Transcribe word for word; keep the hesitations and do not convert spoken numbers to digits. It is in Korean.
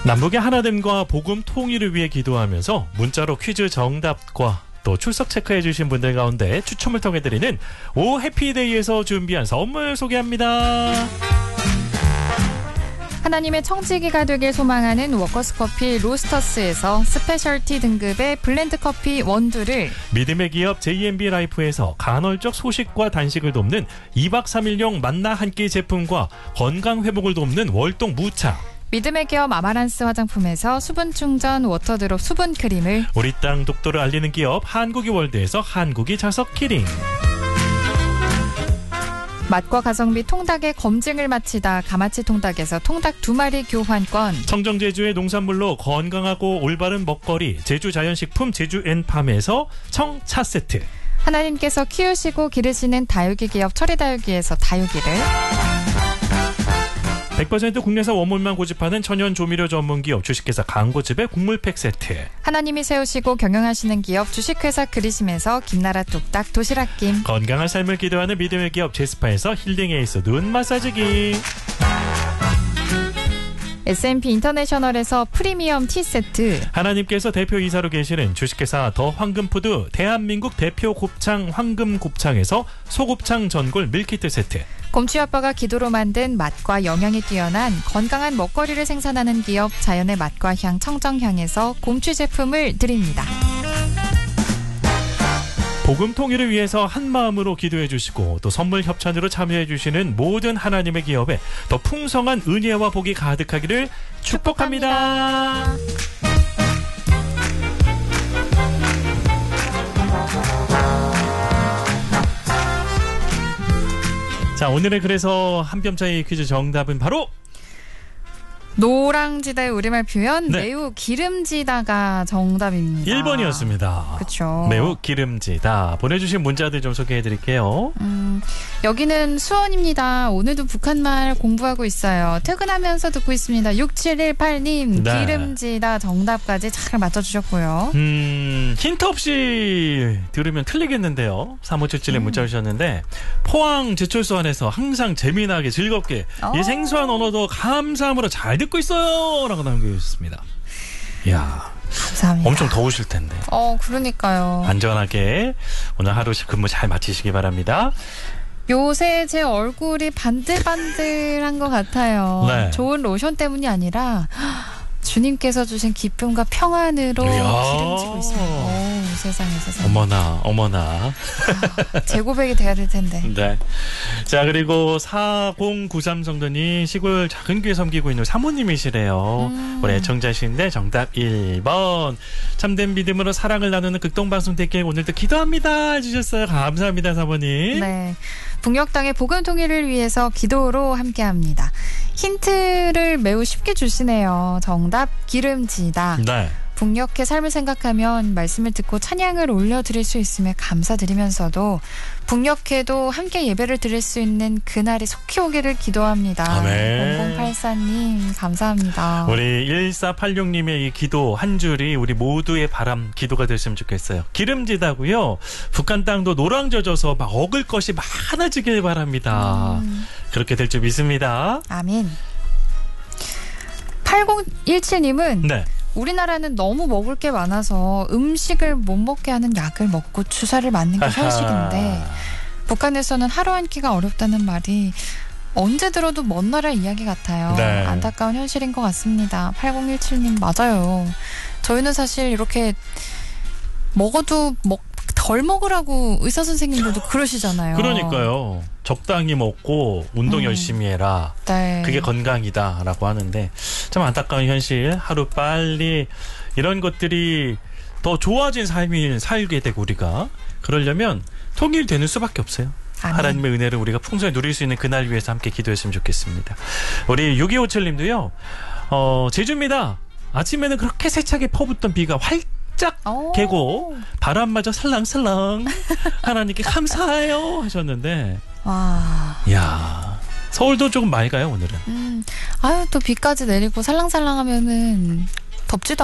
남북의 하나됨과 복음 통일을 위해 기도하면서 문자로 퀴즈 정답과 또 출석 체크해 주신 분들 가운데 추첨을 통해 드리는 오 해피데이에서 준비한 선물 소개합니다. 하나님의 청지기가 되길 소망하는 워커스커피 로스터스에서 스페셜티 등급의 블렌드 커피 원두를, 믿음의 기업 제이엠비 라이프에서 간헐적 소식과 단식을 돕는 이 박 삼 일용 만나 한 끼 제품과 건강 회복을 돕는 월동 무차, 믿음의 기업 아마란스 화장품에서 수분 충전 워터드롭 수분 크림을, 우리 땅 독도를 알리는 기업 한국이 월드에서 한국이 자석 키링, 맛과 가성비 통닭의 검증을 마치다 가마치 통닭에서 통닭 두 마리 교환권, 청정 제주의 농산물로 건강하고 올바른 먹거리 제주 자연식품 제주 앤팜에서 청차 세트, 하나님께서 키우시고 기르시는 다육이 기업 철이다육이에서 다육이를, 백 퍼센트 국내산 원물만 고집하는 천연 조미료 전문 기업 주식회사 광고집의 국물팩 세트, 하나님이 세우시고 경영하시는 기업 주식회사 그리심에서 김나라 뚝딱 도시락김, 건강한 삶을 기도하는 믿음의 기업 제스파에서 힐링 에이스 눈 마사지기, 에스엠피 인터내셔널에서 프리미엄 티 세트, 하나님께서 대표이사로 계시는 주식회사 더 황금푸드 대한민국 대표 곱창 황금곱창에서 소곱창 전골 밀키트 세트, 곰취 아빠가 기도로 만든 맛과 영양이 뛰어난 건강한 먹거리를 생산하는 기업 자연의 맛과 향 청정향에서 곰취 제품을 드립니다. 복음 통일을 위해서 한 마음으로 기도해 주시고 또 선물 협찬으로 참여해 주시는 모든 하나님의 기업에 더 풍성한 은혜와 복이 가득하기를 축복합니다. 자, 오늘의 그래서 한 뼘 차이 퀴즈 정답은 바로 노랑지다의 우리말 표현, 네. 매우 기름지다가 정답입니다. 일 번이었습니다. 그렇죠. 매우 기름지다. 보내주신 문자들 좀 소개해드릴게요. 음, 여기는 수원입니다. 오늘도 북한말 공부하고 있어요. 퇴근하면서 듣고 있습니다. 육칠일팔 님 네. 기름지다 정답까지 잘 맞춰주셨고요. 음, 힌트 없이 들으면 틀리겠는데요. 삼오칠칠 님 음. 문자 주셨는데 포항 제철소 안에서 항상 재미나게 즐겁게 오. 이 생소한 언어도 감사함으로 잘 듣고 있어요 라고 남겨주셨습니다. 이야, 감사합니다. 엄청 더우실 텐데 어, 그러니까요. 안전하게 오늘 하루 근무 잘 마치시기 바랍니다. 요새 제 얼굴이 반들반들한 것 같아요. 네. 좋은 로션 때문이 아니라 주님께서 주신 기쁨과 평안으로 이야. 기름지고 있습니다. 오, 세상에 세상에. 어머나 어머나. 아, 제 고백이 돼야 될 텐데. 네. 자, 그리고 사공구삼 성도님 시골 작은 교회 섬기고 있는 사모님이시래요. 음. 우리 애청자신데 정답 일 번. 참된 믿음으로 사랑을 나누는 극동방송 대길 오늘도 기도합니다 해주셨어요. 감사합니다 사모님. 네. 북녘땅의 복음 통일을 위해서 기도로 함께합니다. 힌트를 매우 쉽게 주시네요. 정답 기름지다. 네. 북녘의 삶을 생각하면 말씀을 듣고 찬양을 올려드릴 수 있음에 감사드리면서도 북녘에도 함께 예배를 드릴 수 있는 그날이 속히 오기를 기도합니다. 아멘. 공공팔사 님 감사합니다. 우리 일사팔육 님의 이 기도 한 줄이 우리 모두의 바람 기도가 됐으면 좋겠어요. 기름지다고요. 북한 땅도 노랑져져서 막 먹을 것이 많아지길 바랍니다. 음. 그렇게 될 줄 믿습니다. 아멘. 팔공일칠 님은 네. 우리나라는 너무 먹을 게 많아서 음식을 못 먹게 하는 약을 먹고 주사를 맞는 게 현실인데 북한에서는 하루 한 끼가 어렵다는 말이 언제 들어도 먼 나라 이야기 같아요. 네. 안타까운 현실인 것 같습니다. 팔공일칠 님 맞아요. 저희는 사실 이렇게 먹어도 먹, 덜 먹으라고 의사 선생님들도 그러시잖아요. 그러니까요. 적당히 먹고 운동 음. 열심히 해라. 네. 그게 건강이다라고 하는데 참 안타까운 현실. 하루 빨리 이런 것들이 더 좋아진 삶을 살게 되고 우리가 그러려면 통일되는 수밖에 없어요. 아멘. 하나님의 은혜를 우리가 풍성히 누릴 수 있는 그날 위해서 함께 기도했으면 좋겠습니다. 우리 육이오칠 님도요. 어, 제주입니다. 아침에는 그렇게 세차게 퍼붓던 비가 활짝 오. 개고 바람마저 살랑살랑 하나님께 감사해요 하셨는데 와. 야, 서울도 조금 맑아요 오늘은. 음. 아유 또 비까지 내리고 살랑살랑하면은 덥지도